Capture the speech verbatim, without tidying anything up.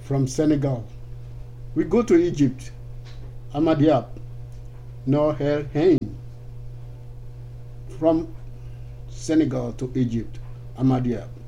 from Senegal. We go to Egypt, Ahmad Diab, Noor El Hein. From Senegal to Egypt, Ahmad Diab.